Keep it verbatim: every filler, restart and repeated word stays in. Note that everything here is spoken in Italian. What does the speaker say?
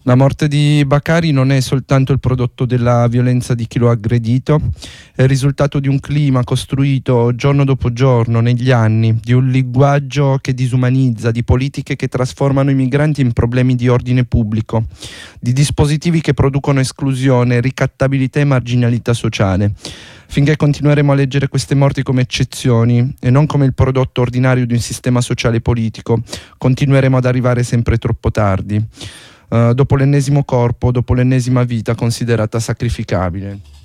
La morte di Bakari non è soltanto il prodotto della violenza di chi lo ha aggredito, è il risultato di un clima costruito giorno dopo giorno, negli anni, di un linguaggio che disumanizza, di politiche che trasformano i migranti in problemi di ordine pubblico, di dispositivi che producono esclusione, ricattabilità e marginalità sociale. Finché continueremo a leggere queste morti come eccezioni e non come il prodotto ordinario di un sistema sociale e politico, continueremo ad arrivare sempre troppo tardi. Uh, dopo l'ennesimo corpo, dopo l'ennesima vita considerata sacrificabile.